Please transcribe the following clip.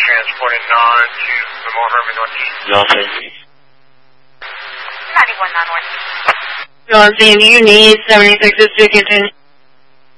transporting non to Memorial Herman Northeast. Nothing. 91 non Northeast. John, do you need 76 to continue?